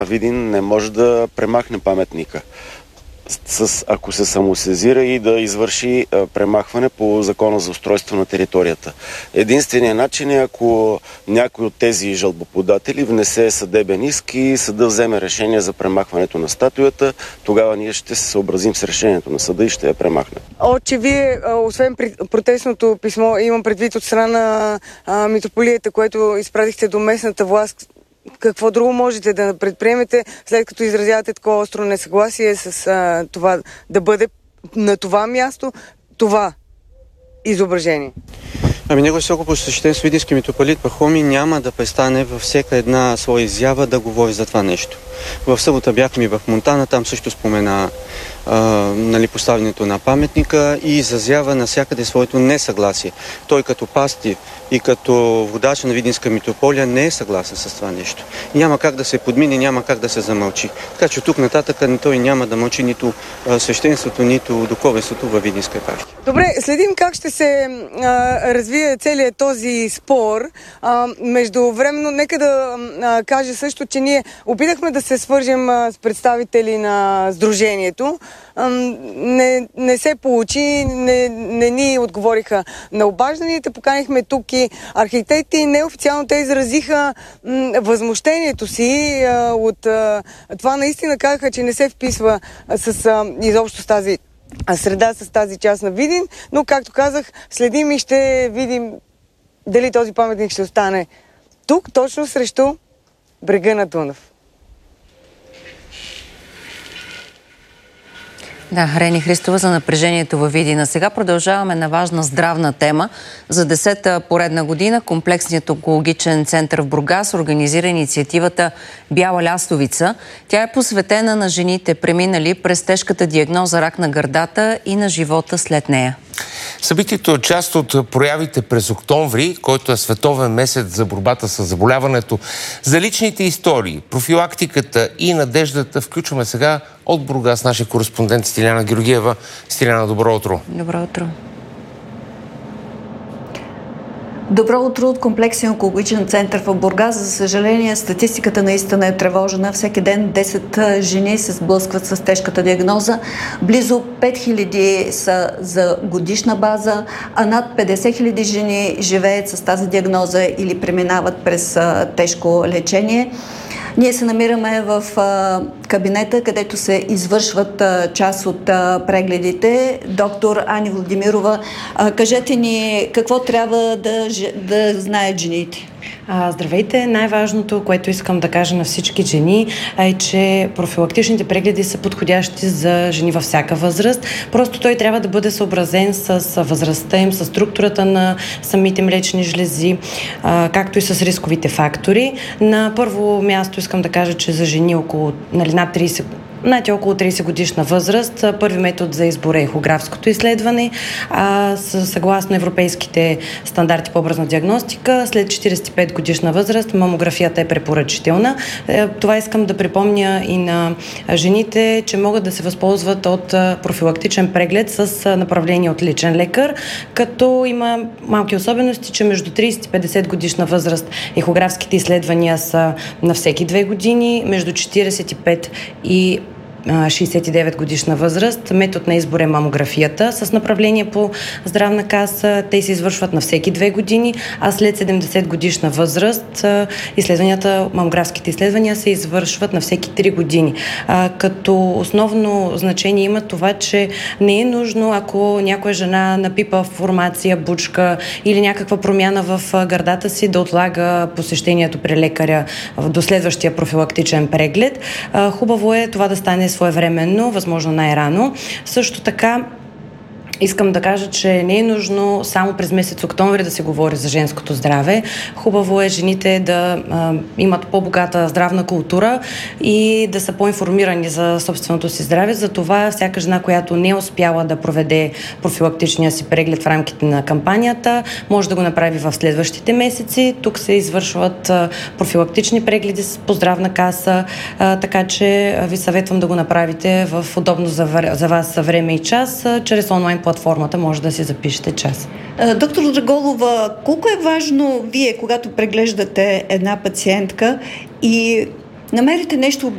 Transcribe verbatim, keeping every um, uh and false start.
Видин не може да премахне паметника, с, ако се самосезира и да извърши а, премахване по Закона за устройство на територията. Единственият начин е, ако някой от тези жалбоподатели внесе съдебен иск и съда вземе решение за премахването на статуята, тогава ние ще се съобразим с решението на съда и ще я премахнем. О, че вие, освен протестното писмо, имам предвид от страна на а, митрополията, което изпратихте до местната власт, какво друго можете да предприемете, след като изразявате такова остро несъгласие с а, това да бъде на това място това изображение? Ами него високопосвещен видински митрополит Пахомий няма да престане във всяка една своя изява да говори за това нещо. В събота бяхме в Монтана, там също спомена а, нали, поставянето на паметника и изразява навсякъде своето несъгласие. Той като пастир и като водач на Видинска митрополия не е съгласен с това нещо. Няма как да се подмине, няма как да се замълчи. Така че тук нататък той няма да мълчи нито а, свещенството, нито духовенството във Видинска епархия. Добре, следим как ще се а, развие целият този спор. А, междувременно, нека да а, кажа също, че ние опитахме да се свържем а, с представители на Сдружението. А, не, не се получи, не, не ни отговориха на обажданията. Поканихме тук и архитекти. Неофициално те изразиха м, възмущението си а, от а, това. Наистина казаха, че не се вписва а, с а, изобщо с тази среда, с тази част на Видин, но както казах, следим и ще видим дали този паметник ще остане тук, точно срещу брега на Дунав. Да, Рени Христова за напрежението във Видин. Сега продължаваме на важна здравна тема. За десета поредна година комплексният онкологичен център в Бургас организира инициативата Бяла лястовица. Тя е посветена на жените, преминали през тежката диагноза рак на гърдата и на живота след нея. Събитието е част от проявите през октомври, който е световен месец за борбата с заболяването. За личните истории, профилактиката и надеждата включваме сега от Бургас нашия кореспондент Стиляна Георгиева. Стиляна, добро утро. Добро утро. Добро утро от комплексния онкологичен център в Бургас. За съжаление, статистиката наистина е тревожна. Всеки ден десет жени се сблъскват с тежката диагноза. Близо пет хиляди са за годишна база, а над петдесет хиляди жени живеят с тази диагноза или преминават през тежко лечение. Ние се намираме в а, кабинета, където се извършват а, част от а, прегледите. Доктор Ани Владимирова, а, кажете ни какво трябва да, да знаят жените. А, здравейте! Най-важното, което искам да кажа на всички жени, е, че профилактичните прегледи са подходящи за жени във всяка възраст. Просто той трябва да бъде съобразен с възрастта им, с структурата на самите млечни жлези, а, както и с рисковите фактори. На първо място искам да кажа, че за жени около нали, над трийсет Знаете, около трийсет годишна възраст. Първи метод за избор е ехографското изследване. А, съгласно европейските стандарти по образна диагностика, след четирийсет и пет годишна възраст мамографията е препоръчителна. Това искам да припомня и на жените, че могат да се възползват от профилактичен преглед с направление от личен лекар, като има малки особености, че между трийсет и петдесет годишна възраст ехографските изследвания са на всеки две години, между четирийсет и пет и шейсет и девет годишна възраст. Метод на избор е мамографията с направление по здравна каса. Те се извършват на всеки две години, а след седемдесет годишна възраст изследванията, мамографските изследвания се извършват на всеки три години. А, като основно значение има това, че не е нужно, ако някоя жена напипа формация, бучка или някаква промяна в гърдата си, да отлага посещението при лекаря до следващия профилактичен преглед. А, хубаво е това да стане своевременно, възможно най-рано. Също така искам да кажа, че не е нужно само през месец октомври да се говори за женското здраве. Хубаво е жените да а, имат по-богата здравна култура и да са по-информирани за собственото си здраве. Затова всяка жена, която не е успяла да проведе профилактичния си преглед в рамките на кампанията, може да го направи в следващите месеци. Тук се извършват а, профилактични прегледи по здравна каса, а, така че ви съветвам да го направите в удобно за, за вас време и час, а, чрез онлайн платформата може да си запишете час. Доктор Драголова, колко е важно вие, когато преглеждате една пациентка и намерите нещо